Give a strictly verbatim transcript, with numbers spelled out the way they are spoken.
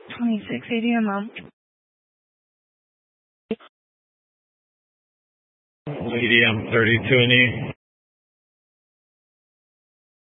twenty-six eighty a month. Lady, I'm thirty-two and E.